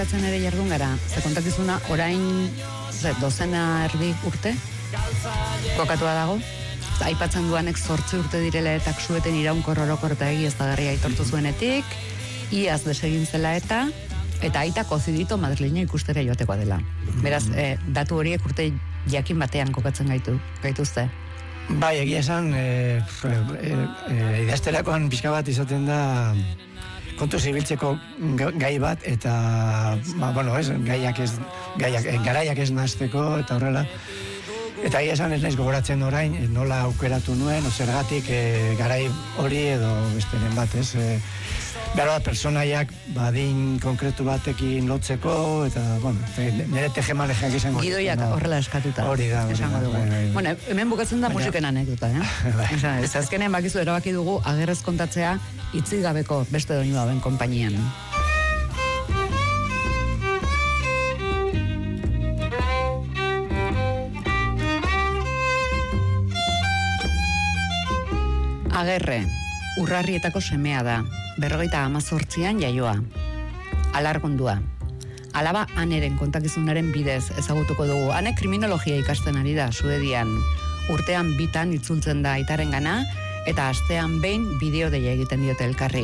Zatzen ere jardun gara, ze kontakizuna orain dozena erdi urte kokatua dago. Aipatzen duanek 8 urte direla eta sueten iraunkor orokor eta egiaztagarria aitortu zuenetik, iaz desegin zela eta aita kozidito Madrilino ikustera joatekoa dela. Beraz, datu horiek urte jakin batean kokatzen gaituzte. Bai, egia esan, idazterakoan pixka bat izaten da kontu zibiltzeko gai bat, eta, garaiak ez nahazteko, eta horrela. Eta egia esan ez naiz gogoratzen orain, nola aukeratu nuen, zergatik garai hori edo besteren bat, ez? Behar bat, personaiak badin konkretu batekin lotzeko, eta, nire tejemalejak izango. Gidoiak horrela eskatuta. Hori da. Bueno, hemen bukatzen da musiken anekdota, Ez azkenean bakizu erabaki dugu agerrez kontatzea itzik gabeko beste doinu dauen konpainian. Agerre, Urrarrietako semea da, 58an jaioa. Alargundua. Alaba Aneren kontakizunaren bidez ezagutuko dugu. Ane kriminologia ikasten ari da, Suedian. Urtean 2 itzultzen da aitarengana, eta astean behin bideo deia egiten diote elkarri.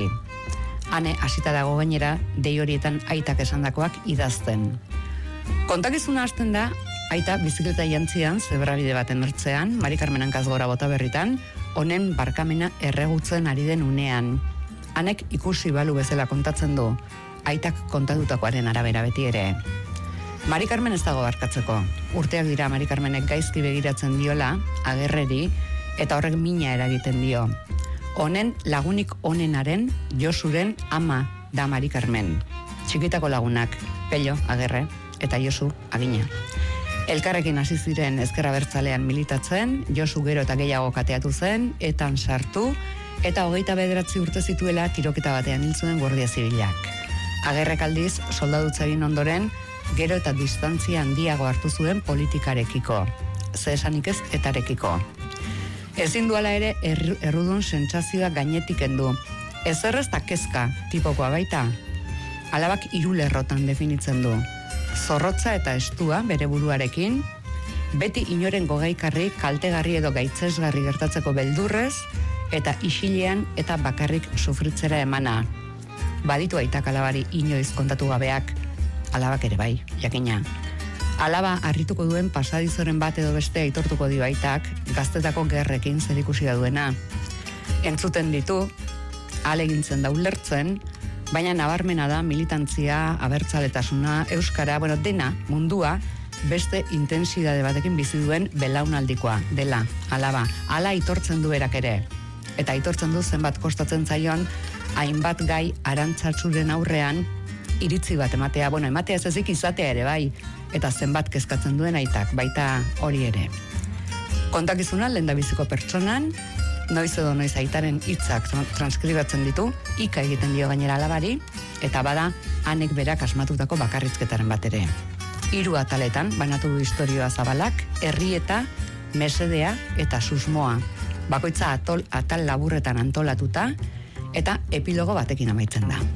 Ane hasita dago gainera, dei horietan aitak esandakoak idazten. Kontakizuna hasten da, aita bizikleta jantzian, zebrabide baten ertzean, Mari Carmen hankaz gora bota berritan, honen barkamena erregutzen ari den unean. Hanek ikusi balu bezala kontatzen du, aitak kontatutakoaren arabera beti ere. Mari Carmen ez dago barkatzeko. Urteak dira Mari Carmenek gaizki begiratzen diola, Agerreri, eta horrek mina eragiten dio. Honen lagunik onenaren, Josuren ama da Mari Carmen. Txikitako lagunak, Pello, Agerre, eta Josu, Agina. Elkarrekin hasi ziren ezker abertzalean militatzen, Josu gero eta gehiago kateatu zen, etan sartu, eta 29 urte zituela tiroketa batean hil zuen Guardia Zibilak. Agerrek aldiz, soldadutza egin ondoren, gero eta distantzia handiago hartu zuen politikarekiko. Ze esanik ez etarekiko. Ezin duala ere errudun sentsazioa gainetik endu. Ezerrez eta kezka tipokoa baita. Alabak 3 lerrotan definitzen du. Zorrotza eta estua bere buruarekin, beti inoren gogaikarri, kaltegarri edo gaitzesgarri gertatzeko beldurrez, eta isilean eta bakarrik sufritzera emana. Baditu aitak alabari inoiz kontatu gabeak, alabak ere bai, jakina. Alaba harrituko duen pasadizoren bat edo beste aitortuko dio aitak, gaztetako gerrekin zerikusia duena. Entzuten ditu, ahalegintzen da ulertzen, baina nabarmena da militantzia, abertzaletasuna, euskara, dena, mundua, beste intensidade batekin bizi duen belaunaldikoa, dela, alaba. Hala aitortzen du berak ere. Eta aitortzen du zenbat kostatzen zaion, hainbat gai arantzatsuren aurrean, iritzi bat ematea, ematea ez ezik izatea ere bai, eta zenbat kezkatzen duen aitak, baita hori ere. Kontakizuna lehendabiziko pertsonan, noiz edo noiz aitaren hitzak transkribatzen ditu, ika egiten dio gainera alabari, eta bada Anek berak asmatutako bakarrizketaren bat ere. 3 ataletan banatu du istorioa zabalak, herrieta, mesedea eta susmoa. Bakoitza atal laburretan antolatuta, eta epilogo batekin amaitzen da.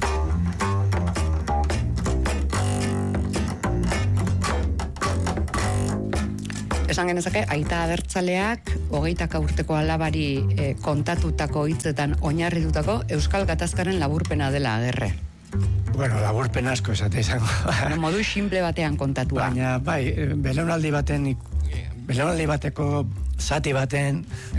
Esan genezake, aita abertzaleak 20 urteko alabari kontatutako hitzetan oinarritutako Euskal Gatazkaren laburpena dela Agerre. Laburpen asko esate izango. Modu simple batean kontatua. Baina, bai, belaunaldi bateko zati baten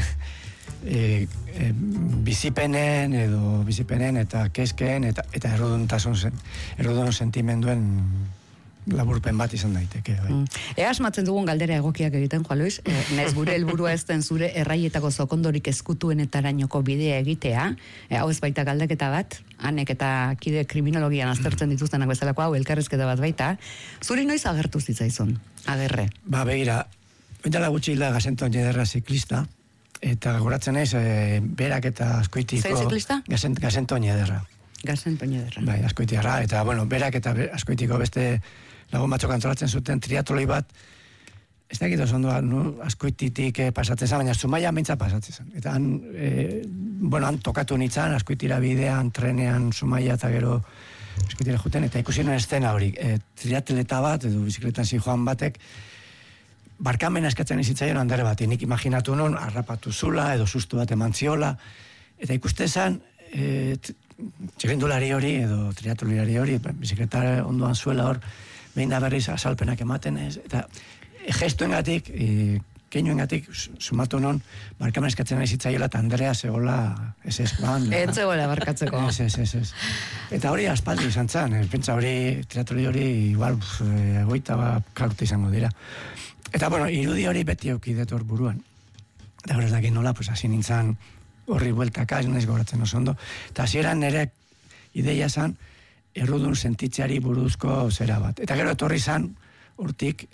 bizipenen eta kezkeen eta errudun sentimenduen laburpen bat izan daiteke. Ea asmatzen dugun galdera egokiak egiten, Juan Luis, naiz gure helburua ez den zure erraietako zokondorik ezkutuenetarainoko bidea egitea, hau ez baita galdeketa bat, Anek eta kide kriminologian aztertzen dituztenak bezalako hau elkarrizketa bat baita, zuri noiz agertu zitzaizun, Agerre? Begira, oindala gutxi hilda Gazenton Ederra ziklista, eta goratzen naiz, berak eta Azkoitiko... Zein ziklista? Gazenton Ederra. Gazenton Ederra. Bai, Azkoitiarra, eta berak eta Azkoitiko beste lagun batzuk antolatzen zuten triatloi bat, ez dakit oso ondo Azkoititik pasatzen zen, baina Zumaia mentza pasatzen zen. Eta han tokatu nintzen, Azkoitira bidean, trenean, Zumaia eta gero eskitira juten, eta ikusi nuen estena hori, triatleta bat, edo bizikletan zijoan batek, barkamena eskatzen izitzaion handere bat, nik imaginatu non, harrapatu zula, edo sustu bat eman ziola, eta ikuste zan, txirrindulari hori, edo triatlulari hori, bizikleta ondoan zuela hor, behin da berriz azalpenak ematen ez, eta gestuengatik, keinuengatik, sumatu non, barkamena eskatzen izitzaiola, eta Andrea zegoela, ez ban. Ez zegoela barkatzeko. Ez. Eta hori aspaldi izan zen, pentsa hori, triatluli hori, igual, goita karute izango dira. Eta, bueno, irudi hori beti eukidet hor buruan. Eta gero ez dakit nola, pues, hasi nintzen horri bueltaka, ez naiz goratzen oso ondo. Eta hasieran nire ideia zen, errudun sentitzeari buruzko zera bat. Eta gero etorri zen, hortik,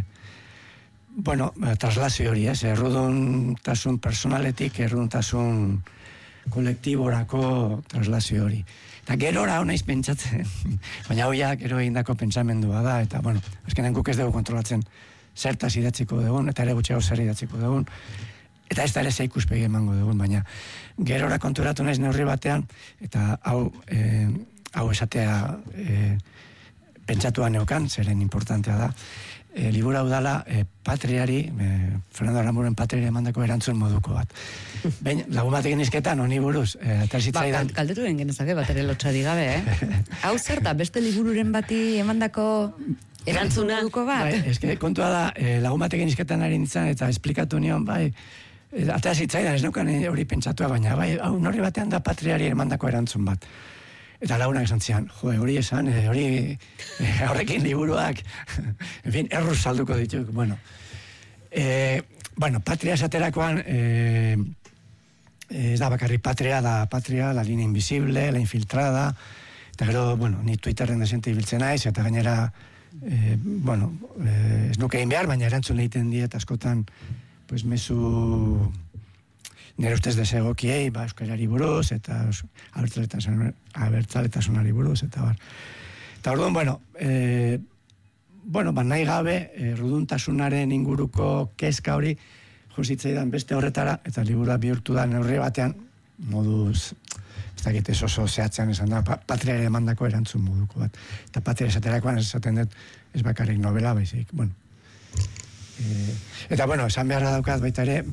traslazio hori, erruduntasun personaletik, erruduntasun kolektiborako traslazio hori. Eta gerora honaiz pentsatzen, baina hoia gero egindako pentsamendua da, eta, bueno, azkenean guk ez dugu kontrolatzen zertaz idatziko dugun, eta ere gutxeago zer idatziko dugun, eta ez da ere ze ikuspegi emango dugun, baina gerora konturatu naiz neurri batean, eta hau esatea pentsatua neukan, zeren importantea da, liburu hau dala Patriari, Fernando Aramburen Patriari emandako erantzun moduko bat. Baina, lagun batekin izketan, honi buruz, eta zitzaidan... Kaldetu den genezake bat ere lotxari gabe, Hau zer da, beste libururen bati emandako erantzuna moduko bat? Bai, eske kontua da, lagun batekin izketan ari nintzen, eta esplikatu nion, bai, atera zitzaidan, ez neukan hori pentsatua, baina, bai, hau norri batean da Patriari emandako erantzun bat. Eta lagunak esan zian, hori esan, hori horrekin liburuak, en fin, erruz salduko dituk. Bueno, Patria esaterakoan, ez da bakarri Patria, da Patria, la línea invisible, la infiltrada, eta gero, ni Twitterren desente ibiltzen naiz, eta gainera, ez nuke egin behar, baina erantzun egiten diet askotan, pues, mezu... Nire ustez desegokiei, euskarari buruz, eta abertzaletasunari buruz, eta bar. Eta orduan, nahi gabe, ruduntasunaren inguruko kezka hori, juzitzaidan beste horretara, eta liburua bihurtu da neurri batean, moduz, ez dakit ez oso zehatzean esan da, Patriari emandako erantzun moduko bat. Eta Patria esaterakoan esaten dut, ez bakarrik novela, baizik, Eta, esan beharra daukat baita ere,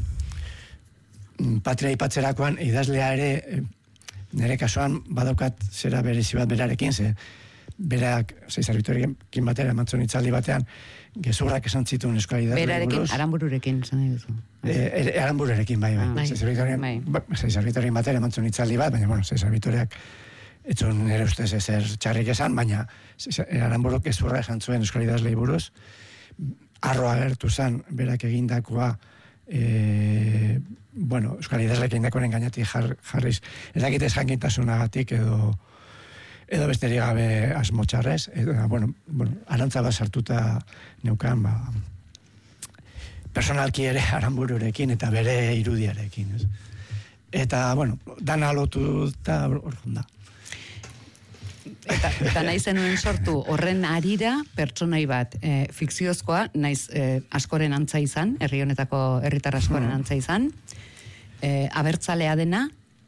Patria ipatzerakoan, idazlea ere, nire kasuan badaukat zera berezi bat berarekin, ze berak, Cesar Vitoriekin batera, emantzun itzaldi batean, gezurrak esan zituen eskola idazlea buruz. Berarekin, Aranbururekin, esan nahi duzu. Aranbururekin, bai. Cesar Vitorien batera emantzun itzaldi bat, baina, Cesar Vitoriak etzun nire ustez ezer txarrik esan, baina Aranburuk gezurra esan zuen eskola idazlea buruz, arroa agertu zen berak egindakoa Euskal Idazleak indakoren gainatik jarriz, ez dakitez jankintasunagatik edo besterik gabe asmotxarrez, arantza bat sartuta neukan, personalki ere Aranbururekin eta bere irudiarekin, ez? Eta, dana lotuta hor da. Eta nahi zenuen sortu horren arira pertsonai bat fikziozkoa, naiz askoren antza izan, herri honetako herritar askoren antza izan, abertzalea dena.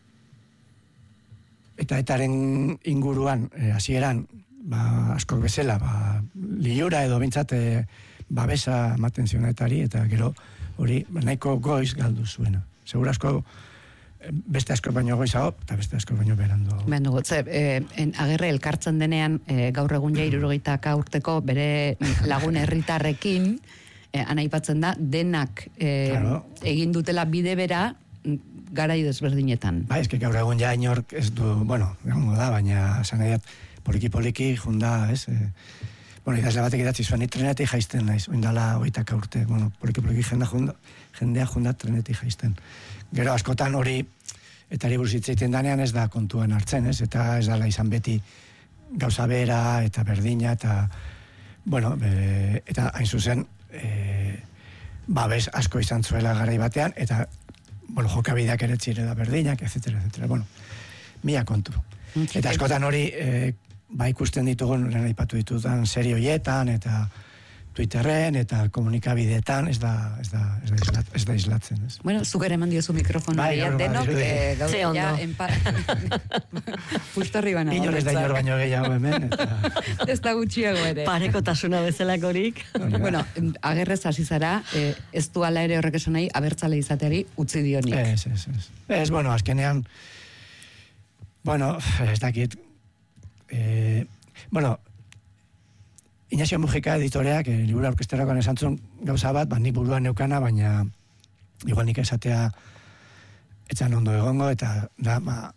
Eta etaren inguruan, hasieran, askok bezala, liura edo bintzat babesa ematen zionetari, eta gero hori nahiko goiz galdu zuena. Segura asko beste asko baino goizago, eta beste asko baino berandu. Agerre elkartzen denean, gaur egun ja 70 urteko bere lagun herritarrekin, anaipatzen da, denak egin dutela bide bera, garai desberdinetan. Eske gaur egun ja inork ez du, egongo da, baina zanaiat poliki-poliki junda, ez? Idazle batek idatzi zuen, trenetik jaisten naiz, oindala 80 urte, poliki-poliki jendea junda trenetik jaisten. Gero askotan hori, eta hori buruz hitzeiten danean ez da kontuan hartzen, ez? Eta ez dala izan beti gauza bera, eta berdina, eta, eta hain zuzen, babes asko izan zuela garai batean, eta, jokabideak ere txire da berdinak, etc. Mila kontu. Eta askotan hori, ikusten ditugun, lehen aipatu ditudan serie hoietan, eta Twitterren eta komunikabideetan ez da islatzen, ez. Bueno, zuk ere eman diozu mikrofono denok, gaude ja pustarri bana. Inor ez da inor baino gehiago hemen, eta... Ez da gutxiago ere. Parekotasuna bezalakorik. Bueno, Agerrez hasi zara, ez du ala ere horrek esan nahi, abertzale izateari utzi dionik. Ez, bueno, azkenean, bueno, ez dakit, bueno, Ignacio Mujika editoreak, liburu aurkezterakoan esan zuen gauza bat, nik buruan neukana, baina igual nik esatea etzan ondo egongo, eta da,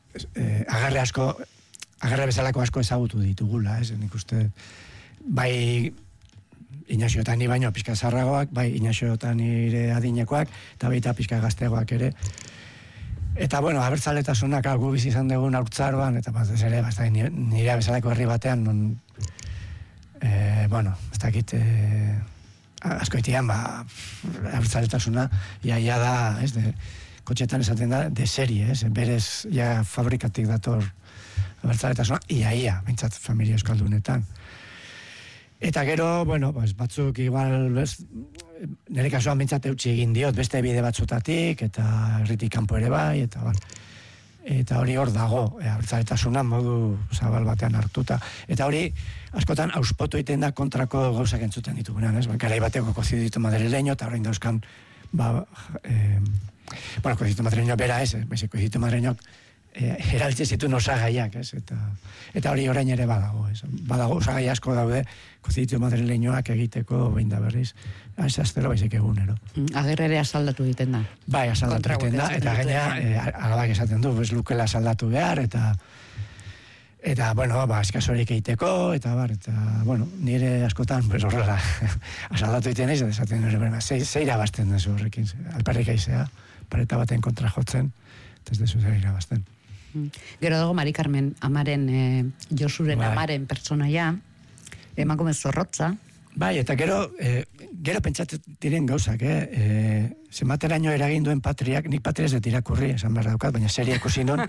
agarre bezalako asko ezagutu ditugula, ez, nik uste, bai Ignacio eta ni baino pixka zarragoak, bai Ignacio eta nire adinekoak, eta baita pixka gaztegoak ere. Eta, bueno, abertzaletasunak gu bizi izan dugun haurtzaroan, eta bat ez ere, nire bezalako herri batean, non, bueno, ez dakit, asko itian, abertzaletasuna, iaia da, ez, kotxetan esaten da, de serie, ez, berez, ja, fabrikatik dator abertzaletasuna, iaia, bintzat, familia euskaldunetan. Eta gero, bueno, batzuk igual, nire kasuan bintzat eutxi egin diot, beste bide batzutatik, eta herritik kanpo ere bai, eta hori hor dago, abertzaletasuna modu zabal batean hartuta. Eta hori, askotan, auspotu egiten da kontrako gauzak entzuten ditugunean, ez? Garai bateko koziditu madrileño, eta horrein dauzkan, bueno, koziditu madrileño bera ez, koziditu madrileño eraltze zituen osagaiak, ez? Eta hori orain ere badago, ez? Badago osagai asko daude, koziditu madrileñoak egiteko behin da berriz, ez aztero baizik egunero. Agerre ere asaldatu egiten da. Bai, asaldatu egiten da, eta gainera, alabak esaten du, ez lukela asaldatu behar, eta bueno, eskasorik egiteko, eta bueno, nire askotan, horrela, asaldatu egiten eiz, esaten nire, zeira bazten dezu horrekin, alperrik aizea, pareta baten kontra jotzen, eta ez dezu zeira bazten. Gero dago Mari Carmen, amaren, Josuren amaren pertsonaia, emakume zorrotza. Bai, eta gero pentsatzen diren gauzak, zemateraino eragin duen Patriak, nik Patria ez dut irakurri, esan behar daukat, baina seria ikusi non,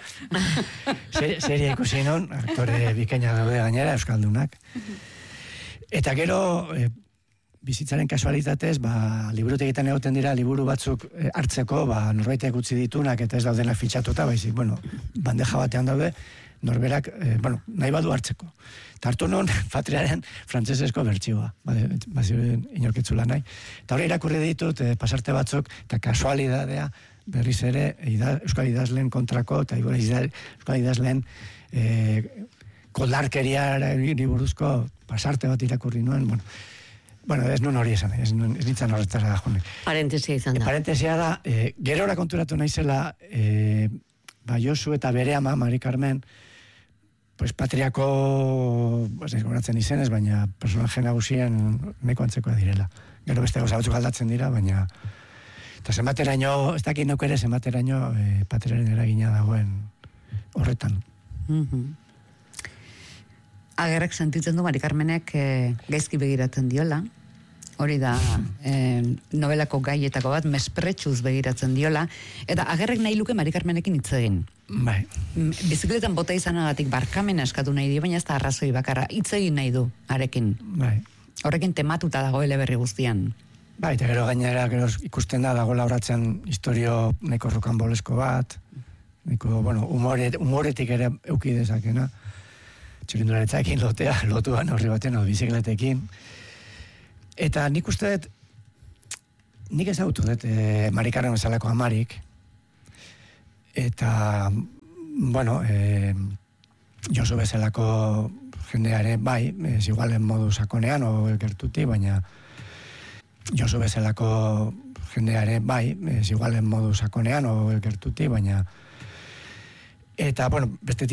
aktore bikaina daude gainera, euskaldunak. Eta gero, bizitzaren kasualitatez, liburutegitan egoten dira, liburu batzuk hartzeko, norbaitek utzi ditunak, eta ez daudenak fitxatuta, baizik, bueno, bandeja batean daude, norberak, nahi badu hartzeko. Eta hartu non, Patriaren frantzesesko bertsioa, baziren inorketzula nahi. Eta hori irakurri ditut, pasarte batzuk, eta kasualidadea berriz ere, Euskal Idazleen kontrako, eta Euskal Idazleen koldarkeriari buruzko pasarte bat irakurri nuen, bueno, ez nun hori esan, ez nintzen horretara da jone. Parentesia izan da. Parentesia da, gerora konturatu naizela, Josu eta bere ama, Mari Carmen, Patriako, ez goratzen izenez, baina personaje nagusien neko antzekoa direla. Gero beste gauza batzuk aldatzen dira, baina eta zenbateraino, ez dakit neuk ere zenbateraino Patriaren eragina dagoen horretan. Agerrek sentitzen du Mari Carmenek gaizki begiratzen diola, hori da novelako gaietako bat, mespretxuz begiratzen diola, eta Agerrek nahi luke Mari Carmenekin hitz egin. Bai. Bizikletan bota izanagatik barkamena eskatu nahi dio, baina ez da arrazoi bakarra, hitz egin nahi du arekin. Bai. Horrekin tematuta dago eleberri guztian. Bai, eta gero gainera ikusten da dagoela horatzen historio neko rokanbolesko bat, neko, bueno, humoretik ere euki dezakena, txirindularetzaekin lotuan horri batean, bizikletekin. Eta nik uste dut, nik ezagutu dut Mari Carmen bezalako amarik, eta, bueno, Josu bezalako jendeare, bai, ez igualen modu sakonean, o gertuti, baina Josu bezalako jendeare, bai, ez igualen modu sakonean, o gertuti, baina eta, bueno, beste